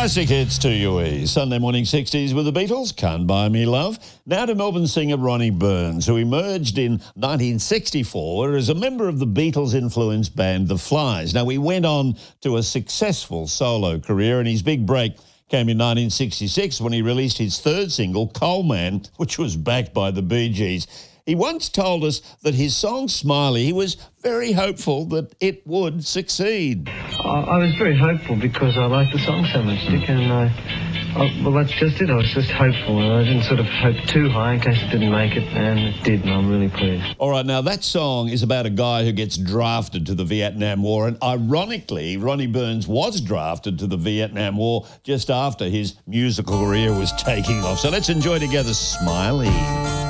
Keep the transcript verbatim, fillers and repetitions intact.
Classic hits to U E. Sunday morning sixties with the Beatles, Can't Buy Me Love. Now to Melbourne singer Ronnie Burns, who emerged in nineteen sixty-four as a member of the Beatles-influenced band The Flies. Now, he went on to a successful solo career, and his big break came in nineteen sixty-six when he released his third single, Coal Man, which was backed by the Bee Gees. He once told us that his song Smiley, he was very hopeful that it would succeed. I, I was very hopeful because I liked the song so much, Dick, and I, I, well, that's just it. I was just hopeful, and I didn't sort of hope too high in case it didn't make it, and it did, and I'm really pleased. All right, now that song is about a guy who gets drafted to the Vietnam War, and ironically, Ronnie Burns was drafted to the Vietnam War just after his musical career was taking off. So let's enjoy together Smiley.